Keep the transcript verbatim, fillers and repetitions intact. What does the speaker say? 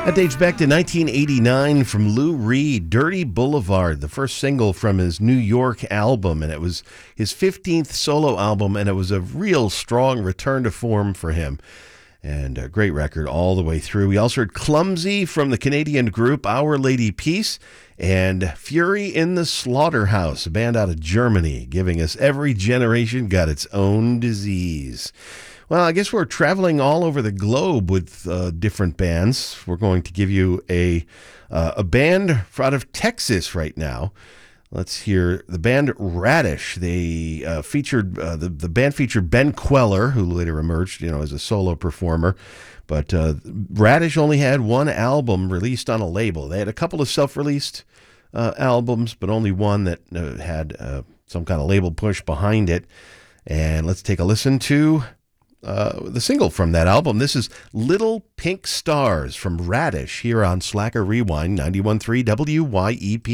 That dates back to nineteen eighty-nine from Lou Reed, Dirty Boulevard, the first single from his New York album, and it was his fifteenth solo album, and it was a real strong return to form for him. And a great record all the way through. We also heard Clumsy from the Canadian group Our Lady Peace, and Fury in the Slaughterhouse, a band out of Germany, giving us Every Generation Got Its Own Disease. Well, I guess we're traveling all over the globe with uh, different bands. We're going to give you a uh, a band out of Texas right now. Let's hear the band Radish. They uh, featured uh, the the band featured Ben Queller, who later emerged, you know, as a solo performer. But uh, Radish only had one album released on a label. They had a couple of self-released uh, albums, but only one that uh, had uh, some kind of label push behind it. And let's take a listen to Uh, the single from that album. This is Little Pink Stars from Radish here on Slacker Rewind, ninety-one point three W Y E P.